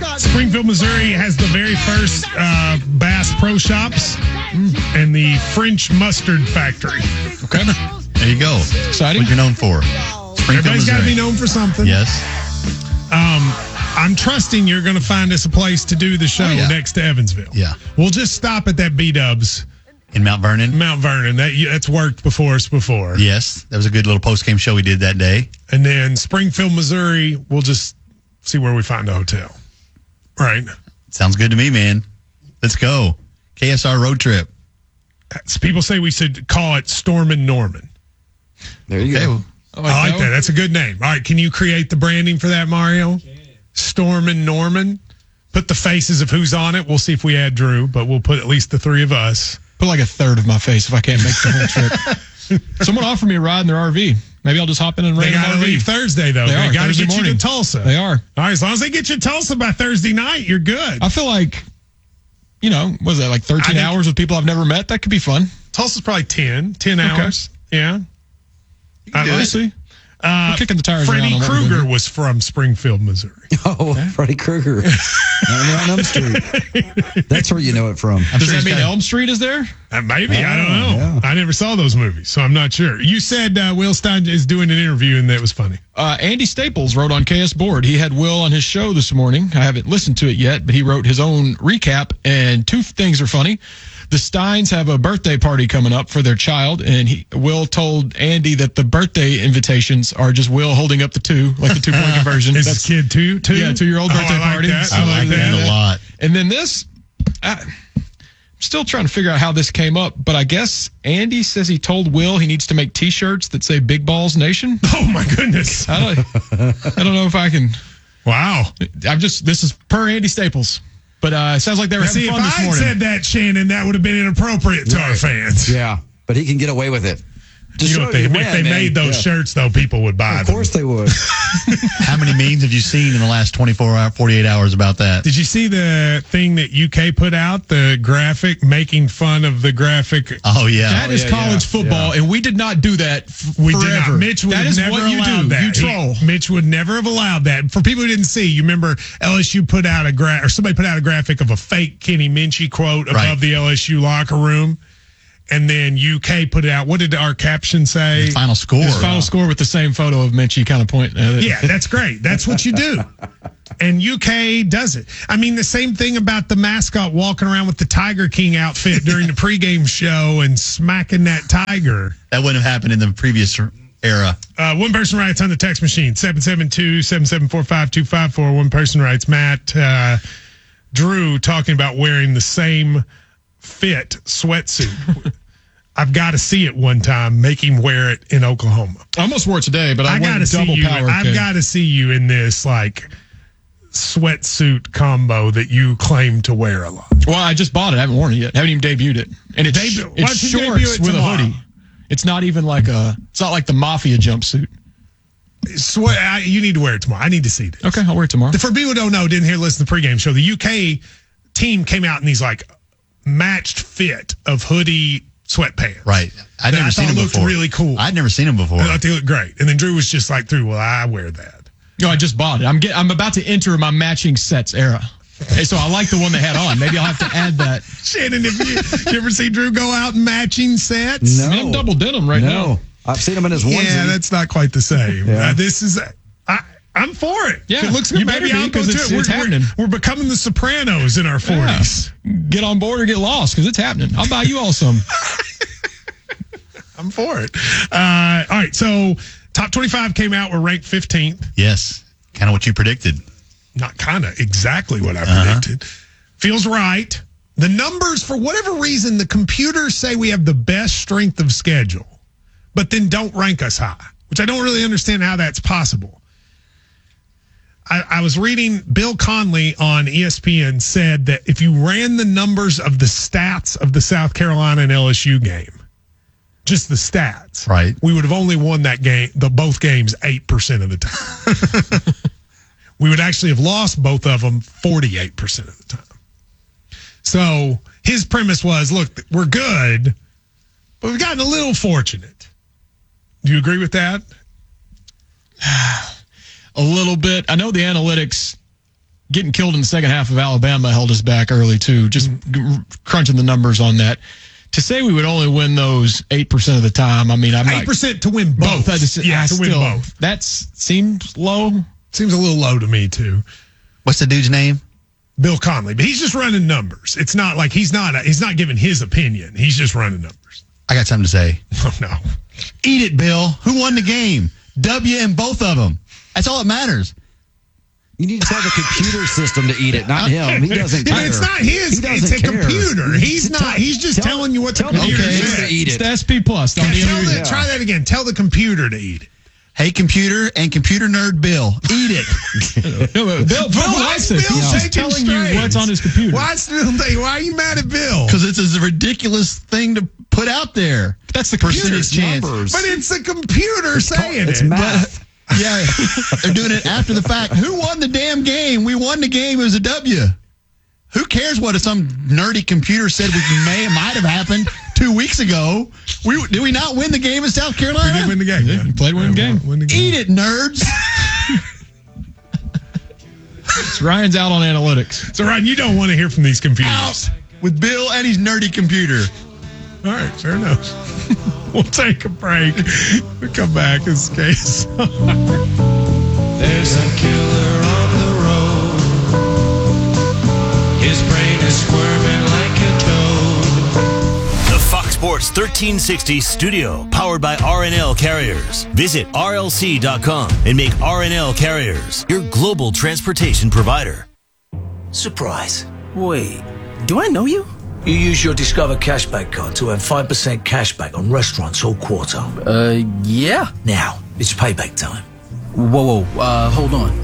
Springfield, Missouri has the very first Bass Pro Shops and the French Mustard Factory. Okay. There you go. Exciting. What you're known for. Everybody's got to be known for something. Yes. I'm trusting you're going to find us a place to do the show next to Evansville. Yeah. We'll just stop at that B-Dubs. In Mount Vernon? Mount Vernon. That's worked before us before. Yes. That was a good little post-game show we did that day. And then Springfield, Missouri, we'll just see where we find a hotel. Right. Sounds good to me, man. Let's go. KSR road trip. People say we should call it Stormin' Norman. There you go. I like that. That's a good name. All right, can you create the branding for that, Mario? Stormin' Norman. Put the faces of who's on it. We'll see if we add Drew, but we'll put at least the three of us. Put like a third of my face if I can't make the whole trip. Someone offered me a ride in their RV. Maybe I'll just hop in and rent They an got to RV. leave Thursday, though. They got to get you to Tulsa. They are. All right, as long as they get you to Tulsa by Thursday night, you're good. I feel like, was that like 13 hours with people I've never met? That could be fun. Tulsa's probably 10 hours. Yeah. We'll see. We're kicking the tires Freddy around on Krueger was from Springfield, Missouri. Oh, Freddy Krueger. On Elm Street. That's where you know it from. Does that mean Elm Street is there? Maybe. I don't know. Yeah. I never saw those movies, so I'm not sure. You said Will Stein is doing an interview, and that was funny. Andy Staples wrote on KS Board. He had Will on his show this morning. I haven't listened to it yet, but he wrote his own recap, and two things are funny. The Steins have a birthday party coming up for their child, and Will told Andy that the birthday invitations are just Will holding up the two, like the 2-point conversion. Is this kid two? Yeah, 2-year-old birthday party. I like that a lot. And then this, I'm still trying to figure out how this came up, but I guess Andy says he told Will he needs to make T-shirts that say Big Balls Nation. Oh, my goodness. I don't know if I can. Wow. This is per Andy Staples. But it sounds like they were having fun this morning. If I said that, Shannon, that would have been inappropriate to our fans. Yeah, but he can get away with it. If they made those shirts, though, people would buy them. Of course they would. How many memes have you seen in the last 48 hours about that? Did you see the thing that UK put out, the graphic, making fun of the graphic? Oh, yeah. That is college football, and we did not do that We forever. did not. Mitch would have never allowed that. You troll. Mitch would never have allowed that. For people who didn't see, you remember LSU put out or somebody put out a graphic of a fake Kenny Minchie quote above the LSU locker room. And then UK put it out. What did our caption say? His final score. His final score with the same photo of Minchie kind of pointing at it. Yeah, that's great. That's what you do. And UK does it. I mean, the same thing about the mascot walking around with the Tiger King outfit during the pregame show and smacking that tiger. That wouldn't have happened in the previous era. One person writes on the text machine, 772-774-5254. One person writes, Matt, Drew talking about wearing the same fit sweatsuit. I've got to see it one time, make him wear it in Oklahoma. I almost wore it today, but I went double power. I've got to see you in this sweatsuit combo that you claim to wear a lot. Well, I just bought it. I haven't worn it yet. I haven't even debuted it. And it's shorts with a hoodie. It's not even it's not like the Mafia jumpsuit. You need to wear it tomorrow. I need to see this. Okay, I'll wear it tomorrow. For people who don't know, didn't hear listen to the pregame show, the UK team came out in these matched fit of hoodie sweatpants. Right. I'd never seen them before. Looked really cool. I'd never seen them before. I thought they looked great. And then Drew was just I wear that. No, I just bought it. I'm about to enter my matching sets era. Hey, so I like the one they had on. Maybe I'll have to add that. Shannon, you ever see Drew go out in matching sets? No. I mean, I'm double denim right now. I've seen him in his onesie. Yeah, that's not quite the same. Yeah. This is... I'm for it. Yeah, it looks good. you better be, because it's happening. We're becoming the Sopranos in our 40s. Yeah. Get on board or get lost, because it's happening. I'll buy you all some. I'm for it. All right, so top 25 came out. We're ranked 15th. Yes, kind of what you predicted. Not kind of, exactly what I predicted. Feels right. The numbers, for whatever reason, the computers say we have the best strength of schedule, but then don't rank us high, which I don't really understand how that's possible. I was reading Bill Conley on ESPN said that if you ran the numbers of the stats of the South Carolina and LSU game, just the stats, right, we would have only won that game, both games, 8% of the time. We would actually have lost both of them 48% of the time. So his premise was, look, we're good, but we've gotten a little fortunate. Do you agree with that? A little bit. I know the analytics getting killed in the second half of Alabama held us back early, too. Just crunching the numbers on that. To say we would only win those 8% of the time, I mean, I'm 8% to win both. To win both. That seems low. Seems a little low to me, too. What's the dude's name? Bill Conley. But he's just running numbers. It's not like he's not giving his opinion. He's just running numbers. I got something to say. Oh, no. Eat it, Bill. Who won the game? W in both of them. That's all that matters. You need to tell the computer system to eat it, not him. He doesn't care. It's not his. It's a computer. He's not. He's just telling you what the computer says. Eat it. It's the SP Plus. Try that again. Tell the computer to eat it. Hey, computer and computer nerd Bill, eat it. Bill likes it. He's telling you what's on his computer. Why are you mad at Bill? Because it's a ridiculous thing to put out there. That's the percentage chance. But it's the computer saying it's it. math. Yeah, they're doing it after the fact. Who won the damn game? We won the game. It was a W. Who cares what some nerdy computer said might have happened 2 weeks ago? Did we not win the game in South Carolina? We did win the game. Yeah, you played win the game. Eat it, nerds. Ryan's out on analytics. So, Ryan, you don't want to hear from these computers. Out with Bill and his nerdy computer. All right, fair enough. We'll take a break. We'll come back. It's KSR. There's a killer on the road. His brain is squirming like a toad. The Fox Sports 1360 studio, powered by RNL Carriers. Visit RLC.com and make RNL Carriers your global transportation provider. Surprise. Wait, do I know you? You use your Discover Cashback card to earn 5% cashback on restaurants all quarter. Yeah. Now, it's payback time. Whoa, hold on.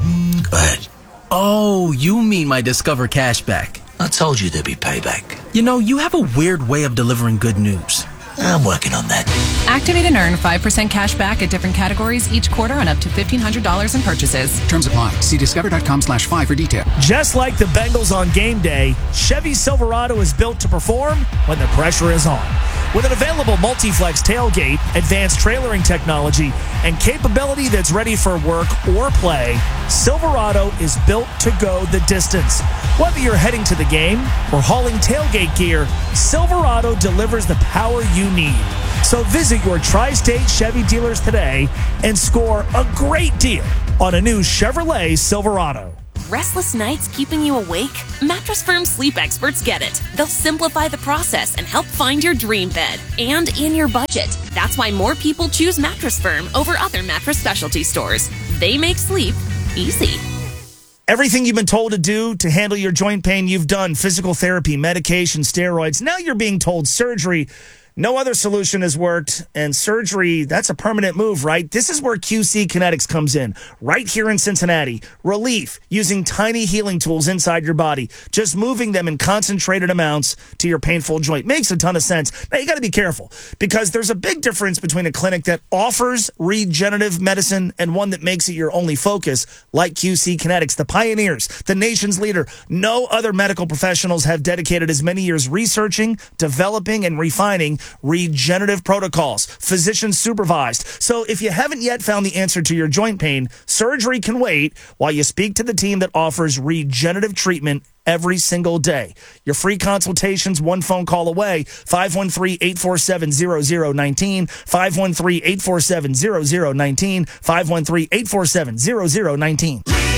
Go ahead. Oh, you mean my Discover Cashback. I told you there'd be payback. You know, you have a weird way of delivering good news. I'm working on that. Activate and earn 5% cash back at different categories each quarter on up to $1,500 in purchases. Terms apply. See discover.com/5 for detail. Just like the Bengals on game day, Chevy Silverado is built to perform when the pressure is on. With an available multi-flex tailgate, advanced trailering technology, and capability that's ready for work or play, Silverado is built to go the distance. Whether you're heading to the game or hauling tailgate gear, Silverado delivers the power you need. So visit your Tri-State Chevy dealers today and score a great deal on a new Chevrolet Silverado. Restless nights keeping you awake? Mattress Firm sleep experts get it. They'll simplify the process and help find your dream bed and in your budget. That's why more people choose Mattress Firm over other mattress specialty stores. They make sleep easy. Everything you've been told to do to handle your joint pain, you've done. Physical therapy, medication, steroids. Now you're being told surgery. No other solution has worked, and surgery, that's a permanent move, right? This is where QC Kinetics comes in, right here in Cincinnati. Relief, using tiny healing tools inside your body, just moving them in concentrated amounts to your painful joint. Makes a ton of sense. Now, you got to be careful, because there's a big difference between a clinic that offers regenerative medicine and one that makes it your only focus, like QC Kinetics, the pioneers, the nation's leader. No other medical professionals have dedicated as many years researching, developing, and refining regenerative protocols, physician supervised. So if you haven't yet found the answer to your joint pain, surgery can wait while you speak to the team that offers regenerative treatment every single day. Your free consultations, one phone call away, 513-847-0019, 513-847-0019, 513-847-0019.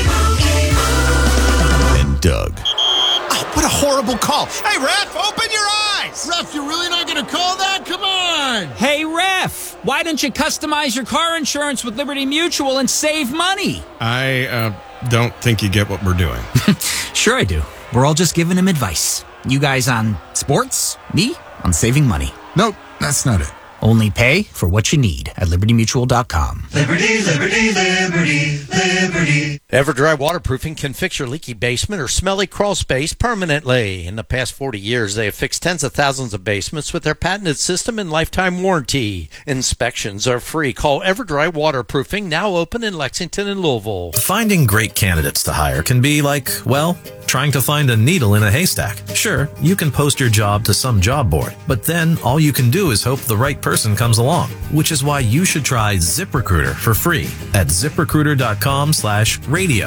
And Doug. Oh, what a horrible call. Hey, ref, open your eyes. Ref, you're really not going to call that? Come on. Hey, ref, why don't you customize your car insurance with Liberty Mutual and save money? I don't think you get what we're doing. Sure I do. We're all just giving him advice. You guys on sports, me on saving money. Nope, that's not it. Only pay for what you need at libertymutual.com. Liberty, liberty, liberty, liberty. EverDry Waterproofing can fix your leaky basement or smelly crawl space permanently. In the past 40 years, they have fixed tens of thousands of basements with their patented system and lifetime warranty. Inspections are free. Call EverDry Waterproofing, now open in Lexington and Louisville. Finding great candidates to hire can be like, well, trying to find a needle in a haystack. Sure, you can post your job to some job board, but then all you can do is hope the right person comes along, which is why you should try ZipRecruiter for free at ZipRecruiter.com/radio.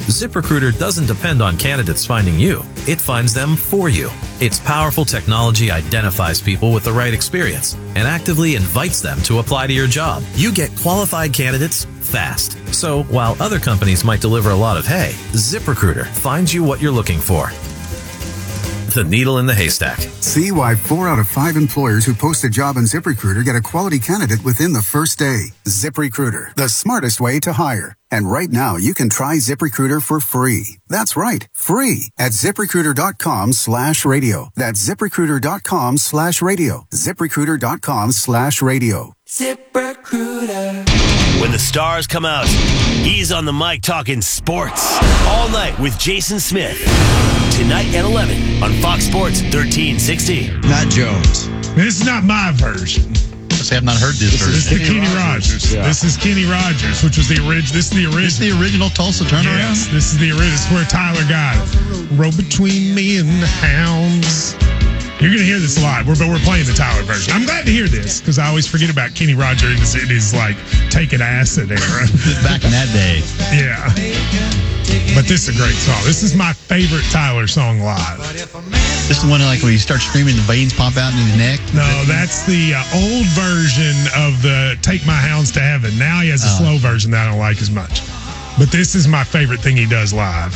ZipRecruiter doesn't depend on candidates finding you. It finds them for you. Its powerful technology identifies people with the right experience and actively invites them to apply to your job. You get qualified candidates fast. So while other companies might deliver a lot of hay, ZipRecruiter finds you what you're looking for. The needle in the haystack. See why 4 out of 5 employers who post a job on ZipRecruiter get a quality candidate within the first day. ZipRecruiter, the smartest way to hire. And right now, you can try ZipRecruiter for free. That's right, free at ZipRecruiter.com/radio. That's ZipRecruiter.com/radio. ZipRecruiter.com/radio. ZipRecruiter. When the stars come out, he's on the mic talking sports all night with Jason Smith. Tonight at 11 on Fox Sports 1360. Matt Jones. This is not my version. I have not heard this version. This is the Kenny Rogers. Yeah. This is Kenny Rogers, which was the original. This is the original. This is the original Tulsa turnaround? Yes, this is the original. This is where Tyler got it. Row between me and the hounds. You're going to hear this a lot, but we're playing the Tyler version. I'm glad to hear this because I always forget about Kenny Rogers in his like taking acid era. Back in that day. Yeah. But this is a great song. This is my favorite Tyler song live. This is the one like when he starts screaming, the veins pop out in his neck. No, that's the old version of the Take My Hounds to Heaven. Now he has a slow version that I don't like as much. But this is my favorite thing he does live.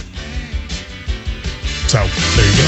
So, there you go.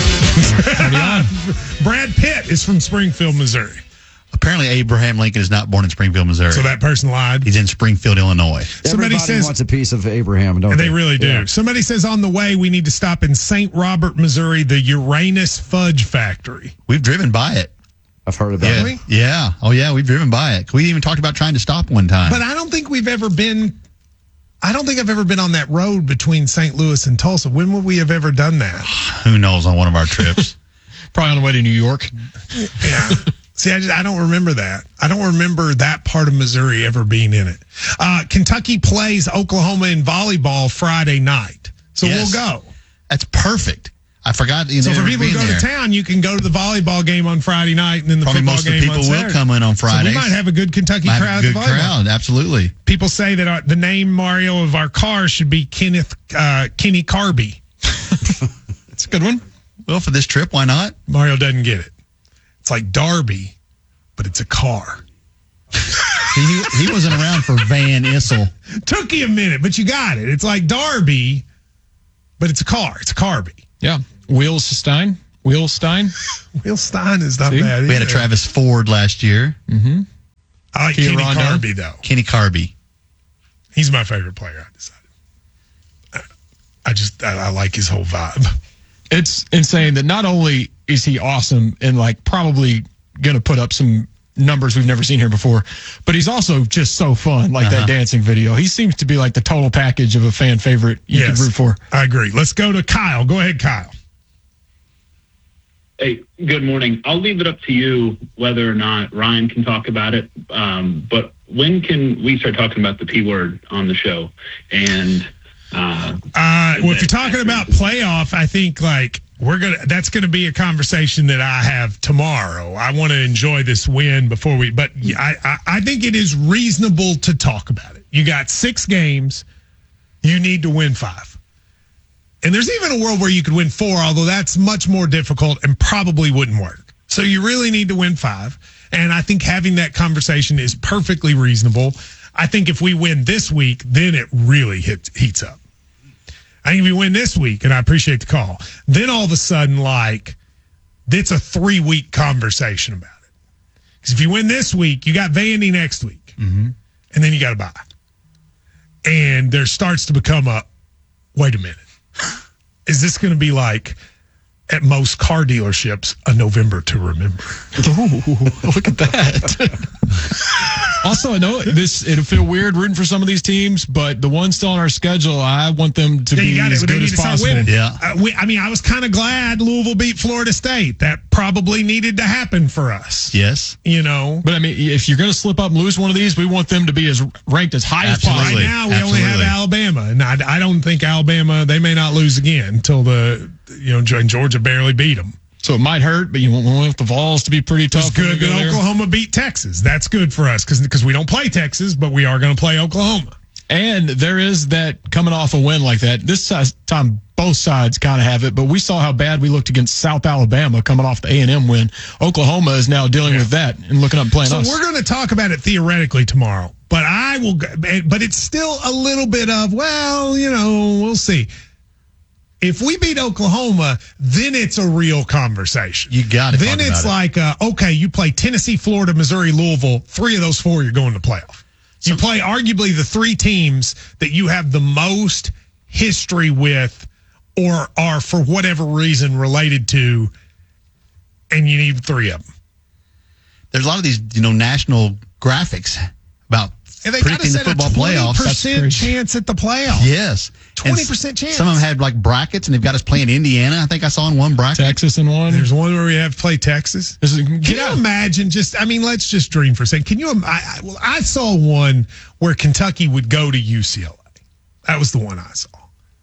Brad Pitt is from Springfield, Missouri. Apparently, Abraham Lincoln is not born in Springfield, Missouri. So that person lied? He's in Springfield, Illinois. Somebody wants a piece of Abraham, don't they? They really do. Yeah. Somebody says on the way, we need to stop in St. Robert, Missouri, the Uranus Fudge Factory. We've driven by it. I've heard about it. Yeah. Oh, yeah, we've driven by it. We even talked about trying to stop one time. But I don't think I've ever been on that road between St. Louis and Tulsa. When would we have ever done that? Who knows on one of our trips. Probably on the way to New York. Yeah. See, I don't remember that. I don't remember that part of Missouri ever being in it. Kentucky plays Oklahoma in volleyball Friday night. So we'll go. That's perfect. I forgot. So for people who go to town, you can go to the volleyball game on Friday night and then the football game on Saturday. Most of the people will come in on Friday. So we might have a good Kentucky crowd. Good crowd, absolutely. People say that the name, Mario, of our car should be Kenny Carby. That's a good one. Well, for this trip, why not? Mario doesn't get it. It's like Darby, but it's a car. he wasn't around for Van Issel. Took you a minute, but you got it. It's like Darby, but it's a car. It's a Carby. Yeah. Wheelstein is not bad. We had a Travis Ford last year. Mm-hmm. I like Kenny Carby, though. Kenny Carby. He's my favorite player, I decided. I like his whole vibe. It's insane that not only is he awesome and like probably going to put up some numbers we've never seen here before, but he's also just so fun, like that dancing video. He seems to be like the total package of a fan favorite you could root for. I agree. Let's go to Kyle. Go ahead, Kyle. Hey, good morning. I'll leave it up to you whether or not Ryan can talk about it. But when can we start talking about the P word on the show? And well, if you're talking about playoff, I think like that's gonna be a conversation that I have tomorrow. I want to enjoy this win before but I think it is reasonable to talk about it. You got 6 games, you need to win 5. And there's even a world where you could win 4, although that's much more difficult and probably wouldn't work. So you really need to win 5. And I think having that conversation is perfectly reasonable. I think if we win this week, then it really heats up. I think if we win this week, and I appreciate the call, then all of a sudden, like, it's a 3-week conversation about it. Because if you win this week, you got Vandy next week. Mm-hmm. And then you got to buy. And there starts to become wait a minute. Is this going to be like, at most car dealerships, a November to remember? Oh, look at that. Also, I know it'll feel weird rooting for some of these teams, but the ones still on our schedule, I want them to be as good as possible. Yeah. I was kind of glad Louisville beat Florida State. That probably needed to happen for us. Yes. But I mean, if you're going to slip up and lose one of these, we want them to be ranked as high as possible. Right now, we only have Alabama, and I don't think Alabama, they may not lose again until Georgia barely beat them. So it might hurt, but you want the Vols to be pretty tough. It's good that Oklahoma beat Texas. That's good for us because we don't play Texas, but we are going to play Oklahoma. And there is that coming off a win like that. This time both sides kind of have it, but we saw how bad we looked against South Alabama coming off the A&M win. Oklahoma is now dealing with that and looking up and playing us. So we're going to talk about it theoretically tomorrow, but it's still a little bit of, well, we'll see. If we beat Oklahoma, then it's a real conversation. You got it. Then it's like, okay, you play Tennessee, Florida, Missouri, Louisville. 3 of those 4, you're going to playoff. You play arguably the 3 teams that you have the most history with or are for whatever reason related to, and you need 3 of them. There's a lot of these, national graphics about and they predicting the football playoffs. 20% chance at the playoffs. Yes. 20% chance. Some of them had like brackets, and they've got us playing Indiana. I think I saw in one bracket. Texas in one. There's one where we have to play Texas. Can you imagine let's just dream for a second. Can you, I saw one where Kentucky would go to UCLA. That was the one I saw.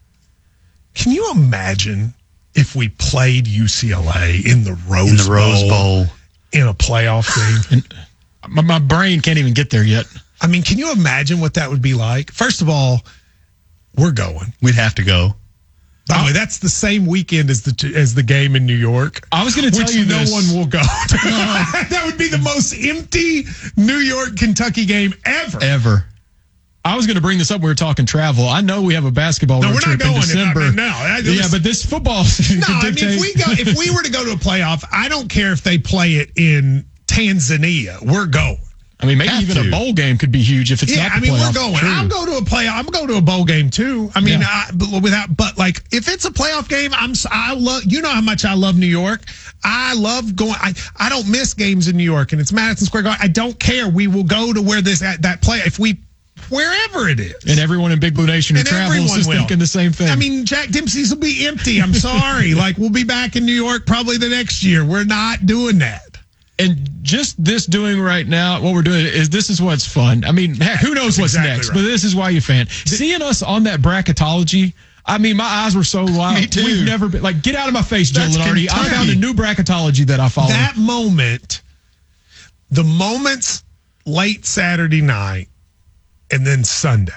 Can you imagine if we played UCLA in the Rose Bowl in a playoff game? My brain can't even get there yet. I mean, can you imagine what that would be like? First of all, we're going. We'd have to go. By the way, that's the same weekend as the game in New York. I was going to tell you no this. one will go. That would be the most empty New York Kentucky game ever. I was going to bring this up. We were talking travel. I know we have a basketball road trip in December. But this football season could dictate. If we were to go to a playoff, I don't care if they play it in Tanzania. We're going. I mean, maybe even a bowl game could be huge if it's not the playoff. We're going. True. I'll go to a playoff. I'm going to a bowl game too. I mean, but like if it's a playoff game, I love. You know how much I love New York. I love going. I don't miss games in New York, and it's Madison Square Garden. I don't care. We will go to where that play. Wherever it is. And everyone in Big Blue Nation who travels is thinking the same thing. I mean, Jack Dempsey's will be empty. I'm sorry. We'll be back in New York probably the next year. We're not doing that. And just this doing right now, what we're doing this is what's fun. I mean, heck, who knows what's next, right. But this is why you fan. Seeing us on that bracketology, I mean, my eyes were so wild. Me too. We've never been, get out of my face, Joe Lenardi. I found a new bracketology that I follow. That moment, the moments late Saturday night, and then Sunday.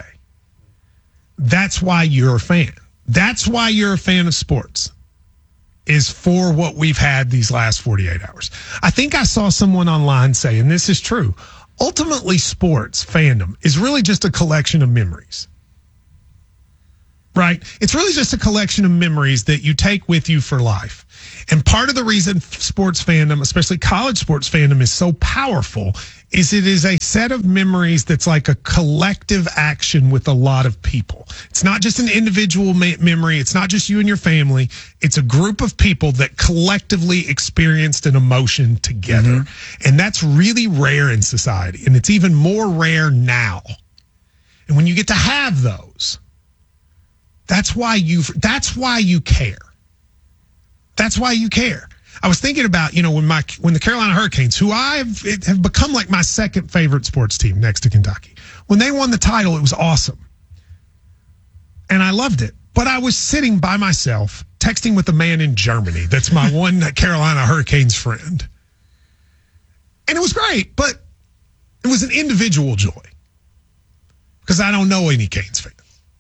That's why you're a fan. That's why you're a fan of sports, is for what we've had these last 48 hours. I think I saw someone online say, and this is true, ultimately sports fandom is really just a collection of memories. Right? It's really just a collection of memories that you take with you for life. And part of the reason sports fandom, especially college sports fandom, is so powerful is it is a set of memories that's like a collective action with a lot of people. It's not just an individual memory. It's not just you and your family. It's a group of people that collectively experienced an emotion together. Mm-hmm. And that's really rare in society. And it's even more rare now. And when you get to have those, that's why you care. That's why you care. I was thinking about, when the Carolina Hurricanes, who have become like my second favorite sports team next to Kentucky, when they won the title, it was awesome. And I loved it. But I was sitting by myself, texting with a man in Germany that's my one Carolina Hurricanes friend. And it was great, but it was an individual joy because I don't know any Canes fans.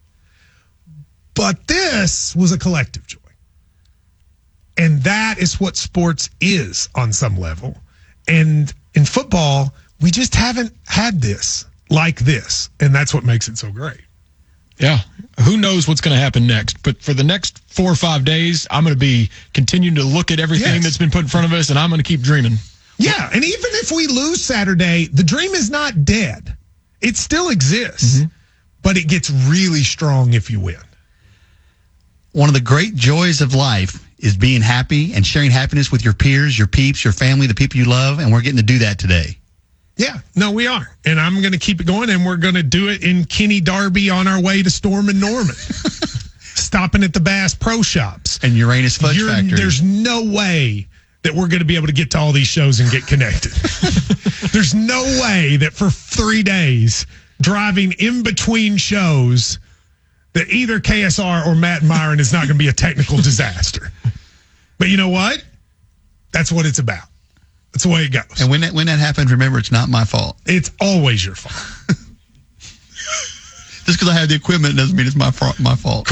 But this was a collective joy. And that is what sports is on some level. And in football, we just haven't had this like this. And that's what makes it so great. Yeah. Who knows what's going to happen next? But for the next 4 or 5 days, I'm going to be continuing to look at everything that's been put in front of us, and I'm going to keep dreaming. Yeah. And even if we lose Saturday, the dream is not dead. It still exists. Mm-hmm. But it gets really strong if you win. One of the great joys of life is being happy and sharing happiness with your peers, your peeps, your family, the people you love, and we're getting to do that today. Yeah, no, we are. And I'm going to keep it going, and we're going to do it in Kenny Darby on our way to Storm and Norman. Stopping at the Bass Pro Shops. And Uranus Fudge Factory. There's no way that we're going to be able to get to all these shows and get connected. There's no way that for 3 days, driving in between shows, that either KSR or Matt Myron is not going to be a technical disaster. But you know what? That's what it's about. That's the way it goes. And when that happens, remember, it's not my fault. It's always your fault. Just because I have the equipment doesn't mean it's my fault.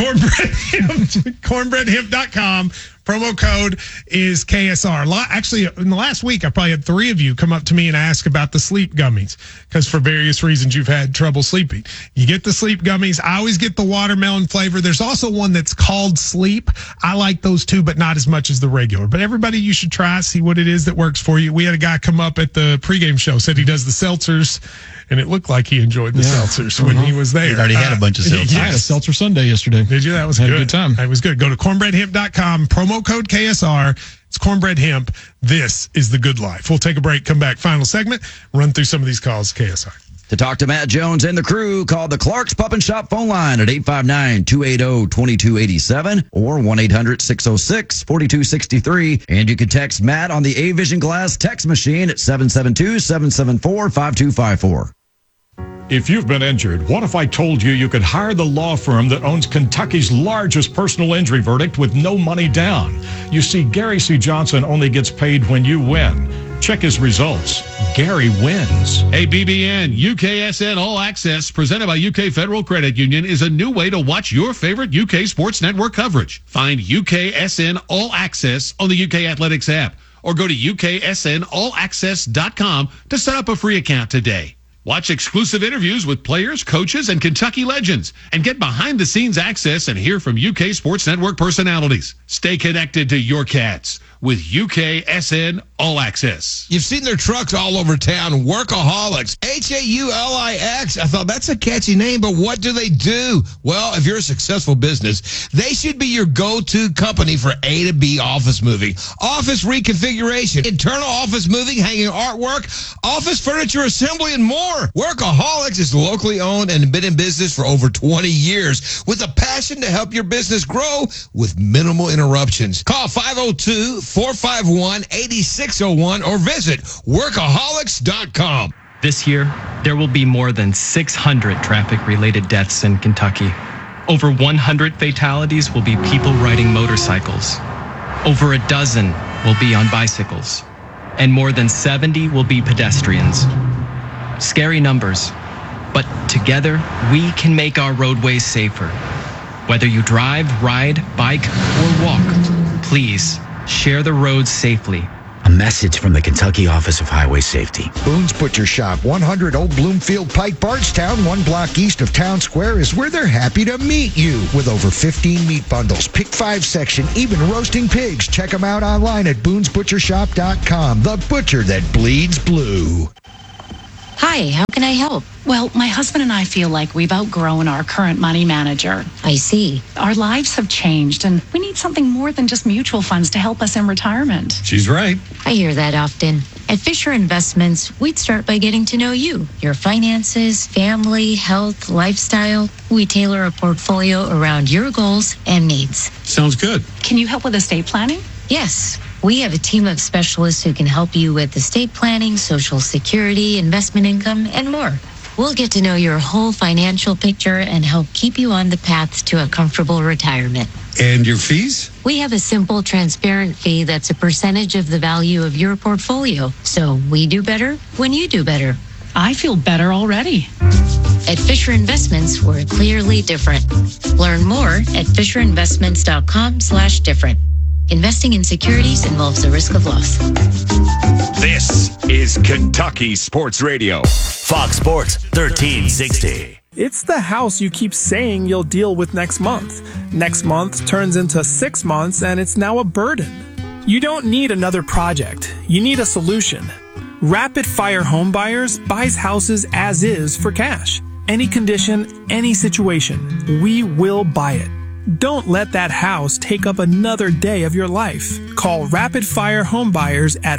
Cornbreadhemp.com. Promo code is KSR. Actually, in the last week, I probably had 3 of you come up to me and ask about the sleep gummies because for various reasons you've had trouble sleeping. You get the sleep gummies. I always get the watermelon flavor. There's also one that's called Sleep. I like those too, but not as much as the regular. But everybody, you should try, see what it is that works for you. We had a guy come up at the pregame show, said he does the seltzers, and it looked like he enjoyed the seltzers when he was there. He already had a bunch of seltzers. I had a seltzer Sunday yesterday. Did you? That was had good. a good time. It was good. Go to cornbreadhemp.com, promo code KSR. It's Cornbread Hemp. This is the good life. We'll take a break, come back, final segment, run through some of these calls, KSR. To talk to Matt Jones and the crew, call the Clark's Pup and Shop phone line at 859-280-2287 or 1-800-606-4263. And you can text Matt on the A-Vision Glass text machine at 772-774-5254. If you've been injured, what if I told you could hire the law firm that owns Kentucky's largest personal injury verdict with no money down? You see, Gary C. Johnson only gets paid when you win. Check his results. Gary wins. Hey, BBN, UKSN All Access, presented by UK Federal Credit Union, is a new way to watch your favorite UK sports network coverage. Find UKSN All Access on the UK Athletics app or go to UKSNAllAccess.com to set up a free account today. Watch exclusive interviews with players, coaches, and Kentucky legends, and get behind-the-scenes access and hear from UK Sports Network personalities. Stay connected to your Cats with UKSN All Access. You've seen their trucks all over town, Workaholics, Haulix. I thought that's a catchy name, but what do they do? Well, if you're a successful business, they should be your go-to company for A to B office moving, office reconfiguration, internal office moving, hanging artwork, office furniture assembly, and more. Workaholics is locally owned and been in business for over 20 years with a passion to help your business grow with minimal interruptions. Call 502-451-8601 or visit workaholics.com. This year, there will be more than 600 traffic-related deaths in Kentucky. Over 100 fatalities will be people riding motorcycles. Over a dozen will be on bicycles. And more than 70 will be pedestrians. Scary numbers, but together we can make our roadways safer. Whether you drive, ride, bike, or walk, please share the roads safely. A message from the Kentucky Office of Highway Safety. Boone's Butcher Shop, 100 Old Bloomfield Pike, Bardstown, 1 block east of Town Square, is where they're happy to meet you. With over 15 meat bundles, pick 5 section, even roasting pigs. Check them out online at boonesbutchershop.com. The butcher that bleeds blue. Hi, how can I help? Well, my husband and I feel like we've outgrown our current money manager. I see. Our lives have changed, and we need something more than just mutual funds to help us in retirement. She's right. I hear that often. At Fisher Investments, we'd start by getting to know you, your finances, family, health, lifestyle. We tailor a portfolio around your goals and needs. Sounds good. Can you help with estate planning? Yes. We have a team of specialists who can help you with estate planning, Social Security, investment income, and more. We'll get to know your whole financial picture and help keep you on the path to a comfortable retirement. And your fees? We have a simple, transparent fee that's a percentage of the value of your portfolio. So we do better when you do better. I feel better already. At Fisher Investments, we're clearly different. Learn more at FisherInvestments.com/different. Investing in securities involves a risk of loss. This is Kentucky Sports Radio. Fox Sports 1360. It's the house you keep saying you'll deal with next month. Next month turns into 6 months and it's now a burden. You don't need another project. You need a solution. Rapid Fire Home Buyers buys houses as is for cash. Any condition, any situation, we will buy it. Don't let that house take up another day of your life. Call Rapid Fire Home Buyers at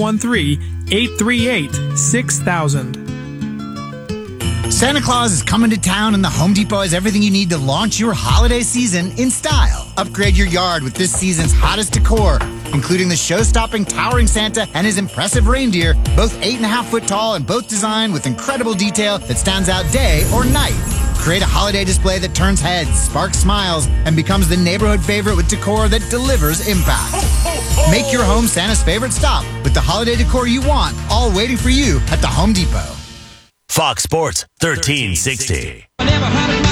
513-838-6000. Santa Claus is coming to town and the Home Depot has everything you need to launch your holiday season in style. Upgrade your yard with this season's hottest decor, including the show-stopping towering Santa and his impressive reindeer, both 8.5 foot tall and both designed with incredible detail that stands out day or night. Create a holiday display that turns heads, sparks smiles, and becomes the neighborhood favorite with decor that delivers impact. Make your home Santa's favorite stop with the holiday decor you want, all waiting for you at the Home Depot. Fox Sports 1360. I never had a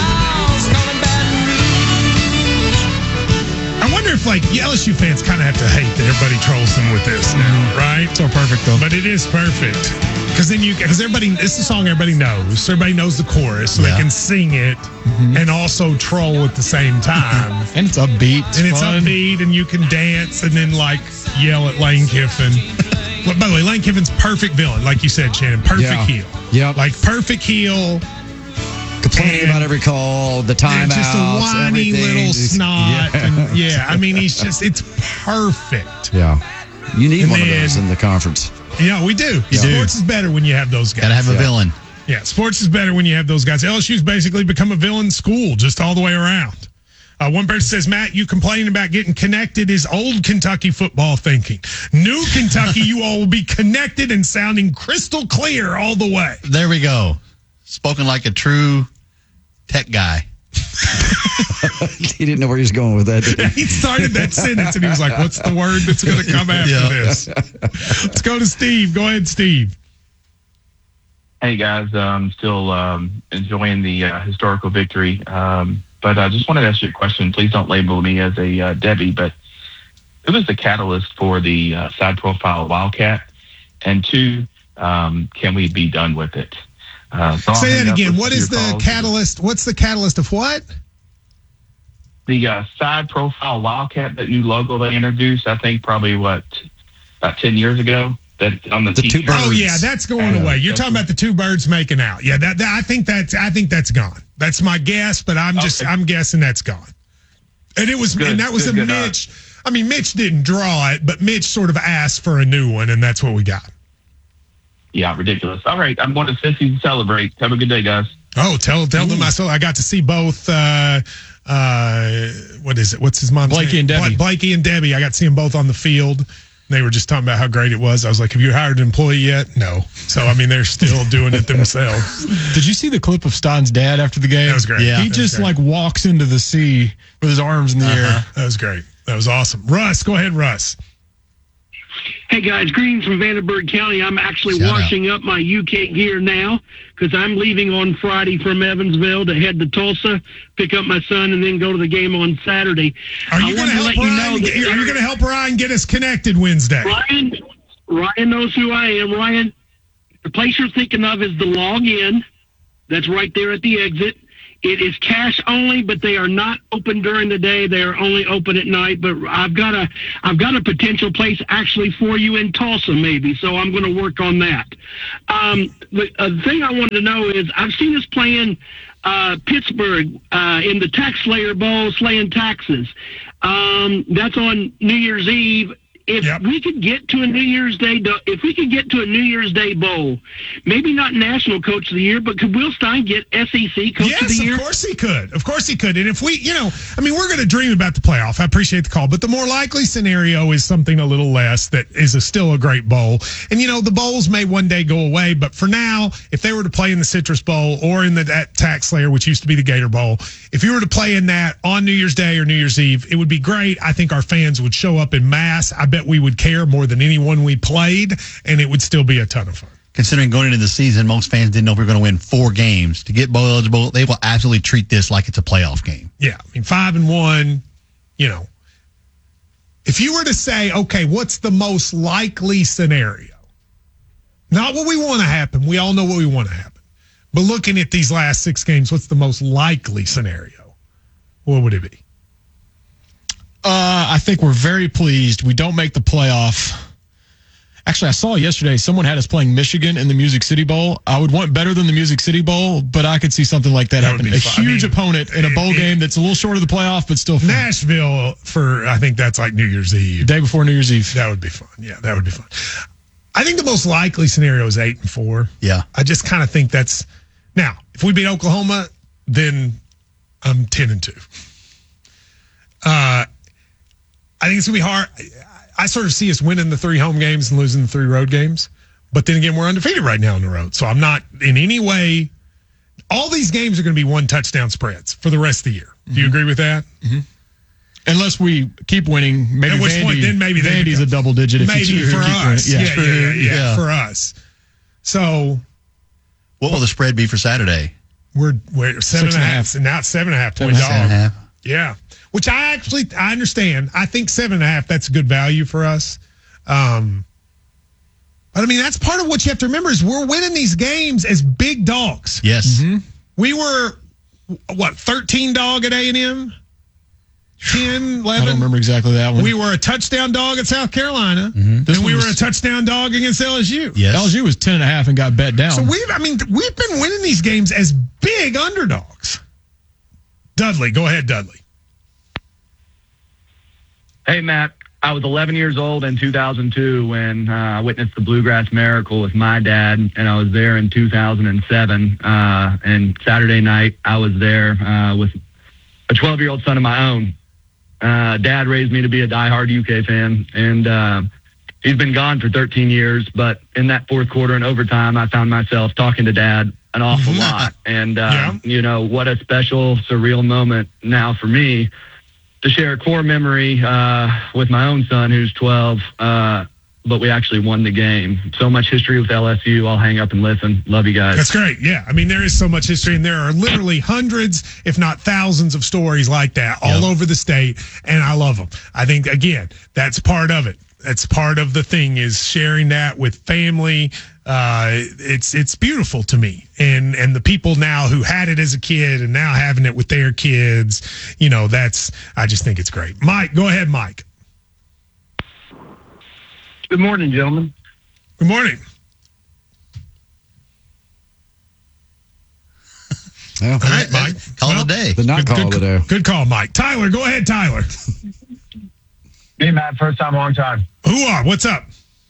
wonder if LSU fans kind of have to hate that everybody trolls them with this now, right? So perfect though. But it is perfect because everybody, it's a song everybody knows. So everybody knows the chorus, so they can sing it and also troll at the same time. And it's upbeat. It's upbeat, and you can dance and then yell at Lane Kiffin. Well, by the way, Lane Kiffin's perfect villain, like you said, Shannon. Perfect heel. Yeah. Perfect heel. Complaining about every call, the timeouts, just a whiny little snot. Yeah. I mean, it's perfect. Yeah. You need one of those in the conference. Yeah, we do. You Sports do. is better when you have those guys. Gotta have a villain. Yeah, sports is better when you have those guys. LSU's basically become a villain school just all the way around. One person says, Matt, you complaining about getting connected is old Kentucky football thinking. New Kentucky, you all will be connected and sounding crystal clear all the way. There we go. Spoken like a true tech guy. He didn't know where he was going with that. He started that sentence and he was like, what's the word that's going to come after this? Let's go to Steve. Go ahead, Steve. Hey, guys. I'm still enjoying the historical victory. But I just wanted to ask you a question. Please don't label me as a Debbie, but who was the catalyst for the side profile Wildcat? And two, can we be done with it? Say that again. What is the catalyst? What's the catalyst of what? The side profile Wildcat, that new logo they introduced, I think probably about 10 years ago. That on the two birds. Oh yeah, that's going away. You're talking about the two birds making out. Yeah, that I think that's gone. That's my guess, but I'm guessing that's gone. And it was good, and that was good, a Mitch. I mean, Mitch didn't draw it, but Mitch sort of asked for a new one, and that's what we got. Yeah, ridiculous. All right, I'm going to Cincy to celebrate. Have a good day, guys. Oh, tell them I got to see both. What is it? What's his mom's Blakey name? and Debbie. Blakey and Debbie. I got to see them both on the field. They were just talking about how great it was. I was like, have you hired an employee yet? No. So, I mean, they're still doing it themselves. Did you see the clip of Stein's dad after the game? That was great. Yeah. He just walks into the sea with his arms in the air. That was great. That was awesome. Russ, go ahead, Russ. Hey, guys, greetings from Vandenberg County. I'm actually washing up my UK gear now because I'm leaving on Friday from Evansville to head to Tulsa, pick up my son, and then go to the game on Saturday. Are you going to help Ryan? Are you going to help Ryan get us connected Wednesday? Ryan knows who I am. Ryan, the place you're thinking of is the login. That's right there at the exit. It is cash only, but they are not open during the day. They are only open at night. But I've got a potential place actually for you in Tulsa, maybe. So I'm going to work on that. The thing I wanted to know is I've seen us playing Pittsburgh in the Tax Slayer Bowl, slaying taxes. That's on New Year's Eve. If we could get to a New Year's Day, bowl, maybe not National Coach of the Year, but could Will Stein get SEC Coach of the Year? Yes, of course he could. Of course he could. And if we, we're going to dream about the playoff. I appreciate the call, but the more likely scenario is something a little less that is still a great bowl. And the bowls may one day go away, but for now, if they were to play in the Citrus Bowl or in that Tax Slayer, which used to be the Gator Bowl, if you were to play in that on New Year's Day or New Year's Eve, it would be great. I think our fans would show up in mass. I bet we would care more than anyone we played, and it would still be a ton of fun. Considering going into the season, most fans didn't know if we were going to win 4 games. To get bowl eligible, they will absolutely treat this like it's a playoff game. Yeah, 5-1, If you were to say, okay, what's the most likely scenario? Not what we want to happen. We all know what we want to happen. But looking at these last 6 games, what's the most likely scenario? What would it be? I think we're very pleased. We don't make the playoff. Actually, I saw yesterday someone had us playing Michigan in the Music City Bowl. I would want better than the Music City Bowl, but I could see something like that happen. A huge opponent in a bowl game that's a little short of the playoff, but still fun. Nashville I think that's like New Year's Eve. Day before New Year's Eve. That would be fun. Yeah, that would be fun. I think the most likely scenario is 8-4. Yeah. I just kind of think that's now. If we beat Oklahoma, then I'm 10-2. I think it's gonna be hard. I sort of see us winning the 3 home games and losing the 3 road games, but then again, we're undefeated right now on the road, so I'm not in any way. All these games are going to be 1-touchdown spreads for the rest of the year. Do you agree with that? Mm-hmm. Unless we keep winning, maybe at which point, then maybe Vandy's a double digit. If maybe for us, yeah, for us. So, what will the spread be for Saturday? We're 7.5, and now it's 7.5 point dog. 7.5. Yeah. which I understand. I think 7.5, that's a good value for us. But I mean, that's part of what you have to remember is we're winning these games as big dogs. Yes. Mm-hmm. We were, 13 dog at A&M? 10, 11? I don't remember exactly that one. We were a touchdown dog at South Carolina, and we were a touchdown dog against LSU. Yes. LSU was 10.5 and got bet down. So we've been winning these games as big underdogs. Dudley, go ahead, Dudley. Hey, Matt. I was 11 years old in 2002 when I witnessed the Bluegrass Miracle with my dad, and I was there in 2007. And Saturday night, I was there with a 12-year-old son of my own. Dad raised me to be a diehard UK fan, and he's been gone for 13 years. But in that fourth quarter and overtime, I found myself talking to Dad an awful lot. And, you know, what a special, surreal moment now for me to share a core memory with my own son, who's 12, but we actually won the game. So much history with LSU. I'll hang up and listen. Love you guys. That's great. Yeah. I mean, there is so much history, and there are literally hundreds, if not thousands of stories like that all over the state, and I love them. I think, again, that's part of it. That's part of the thing is sharing that with family. It's beautiful to me. And the people now who had it as a kid and now having it with their kids, you know, I just think it's great. Mike, go ahead, Mike. Good morning, gentlemen. Good morning. Well, all right, Mike. Call it a day. Good call, Mike. Tyler, go ahead, Tyler. Hey, Matt, first time, long time. What's up?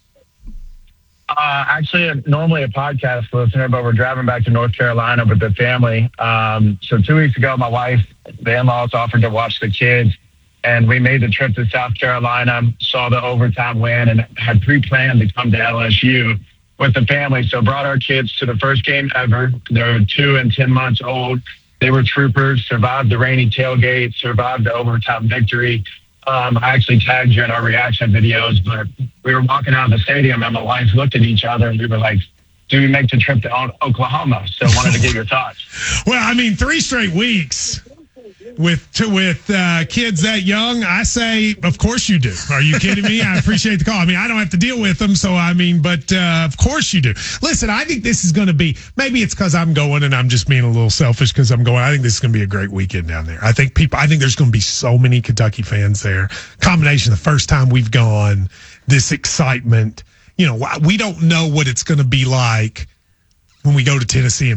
Actually, normally a podcast listener, but we're driving back to North Carolina with the family. So 2 weeks ago, my wife, the in-laws offered to watch the kids, and we made the trip to South Carolina, saw the overtime win, and had pre-planned to come to LSU with the family. So brought our kids to the first game ever. They're 2 and 10 months old. They were troopers, survived the rainy tailgate, survived the overtime victory. I actually tagged you in our reaction videos, but we were walking out of the stadium and my wife looked at each other and we were like, do we make the trip to Oklahoma? So wanted to get your thoughts. Well, I mean, 3 straight weeks with kids that young, I say, of course you do. Are you kidding me? I appreciate the call. I mean, I don't have to deal with them, so I mean, but of course you do. Listen, I think this is going to be, maybe it's because I'm going and I'm just being a little selfish because I'm going. I think this is going to be a great weekend down there. I think there's going to be so many Kentucky fans there. Combination the first time we've gone, this excitement. You know, we don't know what it's going to be like when we go to Tennessee and